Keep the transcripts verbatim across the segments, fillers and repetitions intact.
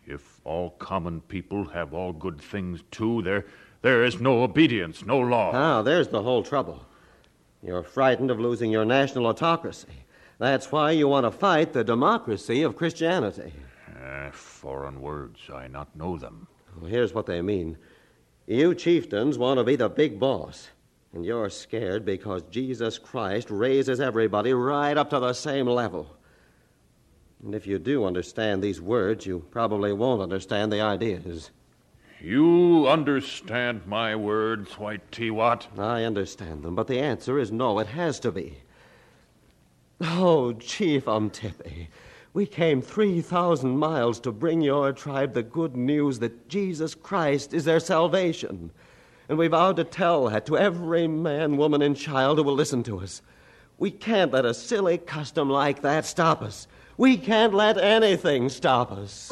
If all common people have all good things too, there, there is no obedience, no law. Ah, there's the whole trouble. You're frightened of losing your national autocracy. That's why you want to fight the democracy of Christianity. Uh, foreign words, I not know them. Well, here's what they mean. You chieftains want to be the big boss, and you're scared because Jesus Christ raises everybody right up to the same level. And if you do understand these words, you probably won't understand the ideas. You understand my words, White Tiwat? I understand them, but the answer is no, it has to be. Oh, Chief Umtipi, we came three thousand miles to bring your tribe the good news that Jesus Christ is their salvation. And we vowed to tell that to every man, woman, and child who will listen to us. We can't let a silly custom like that stop us. We can't let anything stop us.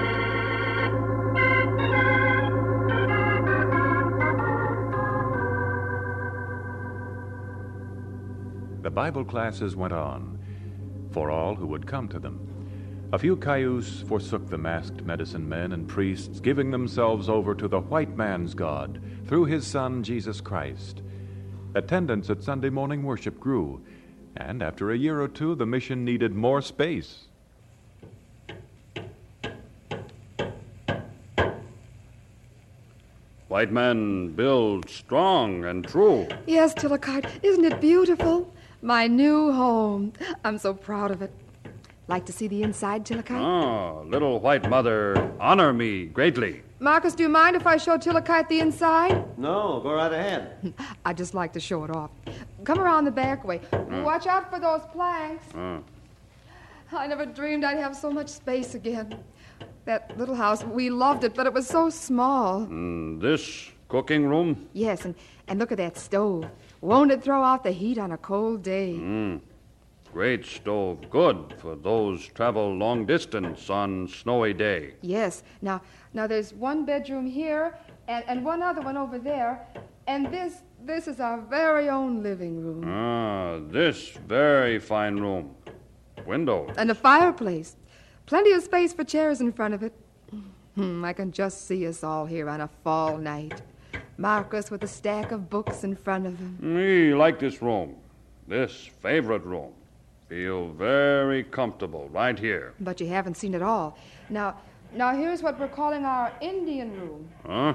The Bible classes went on, for all who would come to them. A few Cayuse forsook the masked medicine men and priests, giving themselves over to the white man's God through his Son, Jesus Christ. Attendance at Sunday morning worship grew, and after a year or two, the mission needed more space. White man build strong and true. Yes, Tillicite, isn't it beautiful? My new home. I'm so proud of it. Like to see the inside, Tillicite? Oh, little white mother, honor me greatly. Marcus, do you mind if I show Tillicite the inside? No, go right ahead. I'd just like to show it off. Come around the back way. Mm. Watch out for those planks. Mm. I never dreamed I'd have so much space again. That little house, we loved it, but it was so small. Mm, this cooking room? Yes, and, and look at that stove. Won't it throw off the heat on a cold day? Mm. Great stove. Good for those travel long distance on snowy day. Yes. Now, now there's one bedroom here and, and one other one over there. And this, this is our very own living room. Ah, this very fine room. Windows. And a fireplace. Plenty of space for chairs in front of it. Hmm, I can just see us all here on a fall night. Marcus with a stack of books in front of him. Me like this room. This favorite room. Feel very comfortable right here. But you haven't seen it all. Now, now here's what we're calling our Indian room. Huh?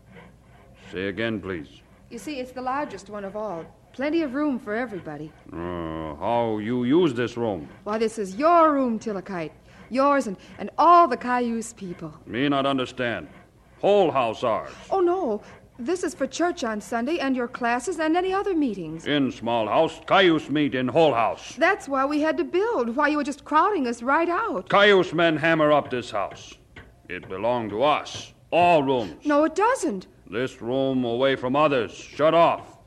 Say again, please. You see, it's the largest one of all. Plenty of room for everybody. Uh, how you use this room? Why, this is your room, Tillicite. Yours and, and all the Cayuse people. Me not understand. Whole house ours. Oh, no. This is for church on Sunday and your classes and any other meetings. In small house, Cayuse meet in whole house. That's why we had to build, why you were just crowding us right out. Cayuse men hammer up this house. It belonged to us. All rooms. No, it doesn't. This room away from others. Shut off.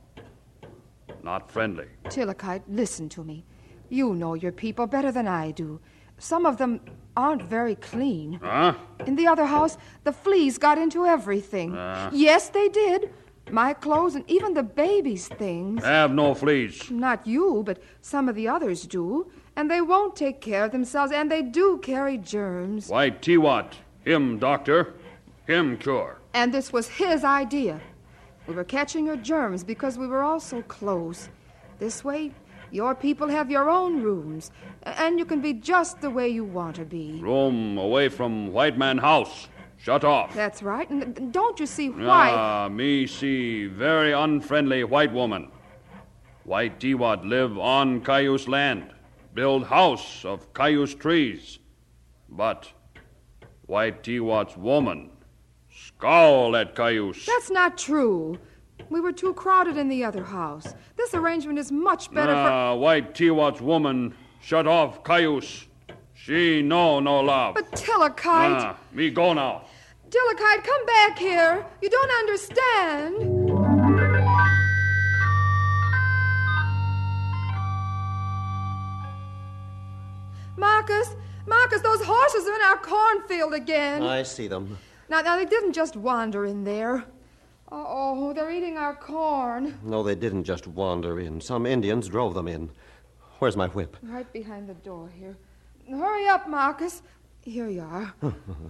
Not friendly. Tillicite, listen to me. You know your people better than I do. Some of them aren't very clean. Huh? In the other house, the fleas got into everything. Uh. Yes, they did. My clothes and even the baby's things. Have no fleas. Not you, but some of the others do. And they won't take care of themselves, and they do carry germs. White Tiwat. Him doctor. Him cure. And this was his idea. We were catching your germs because we were all so close. This way, your people have your own rooms, and you can be just the way you want to be. Room away from white man house. Shut off. That's right. And don't you see why? Ah, me see very unfriendly white woman. White Tiwat live on Cayuse land. Build house of Cayuse trees. But White Tiwat's woman scowl at Cayuse. That's not true. We were too crowded in the other house. This arrangement is much better ah, for... White Tiwat's woman shut off Cayuse. She know no love. But Tillicite... Ah, me go now. Tillicite, come back here. You don't understand. Marcus, Marcus, those horses are in our cornfield again. I see them. Now, now, they didn't just wander in there. Uh-oh, they're eating our corn. No, they didn't just wander in. Some Indians drove them in. Where's my whip? Right behind the door here. Hurry up, Marcus. Here you are.